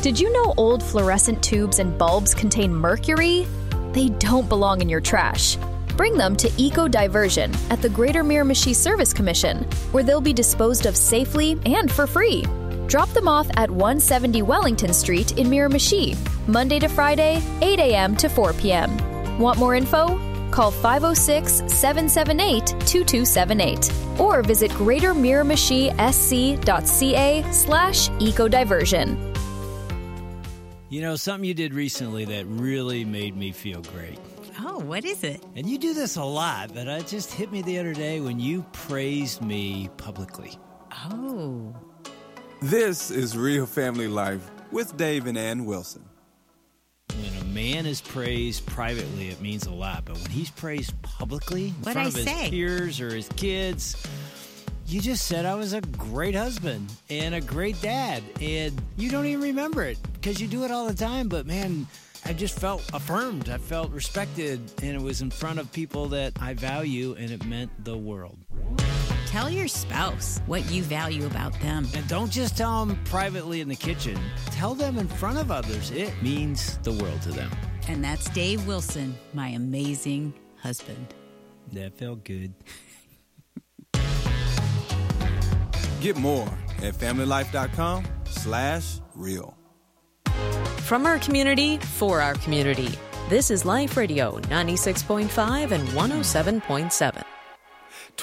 Did you know old fluorescent tubes and bulbs contain mercury? They don't belong in your trash. Bring them to Eco-Diversion at the Greater Miramichi Service Commission, where they'll be disposed of safely and for free. Drop them off at 170 Wellington Street in Miramichi, Monday to Friday, 8 a.m. to 4 p.m. Want more info? Call 506-778-2278 or visit greatermiramichi.sc.ca/ecodiversion. You know, something you did recently that really made me feel great. Oh, what is it? And you do this a lot, but it just hit me the other day when you praised me publicly. Oh. This is Real Family Life with Dave and Ann Wilson. When a man is praised privately, it means a lot. But when he's praised publicly in front of his peers or his kids, you just said I was a great husband and a great dad. And you don't even remember it because you do it all the time. But, man, I just felt affirmed. I felt respected. And it was in front of people that I value, and it meant the world. Tell your spouse what you value about them. And don't just tell them privately in the kitchen. Tell them in front of others. It means the world to them. And that's Dave Wilson, my amazing husband. That felt good. Get more at familylife.com/real. From our community, for our community. This is Life Radio 96.5 and 107.7.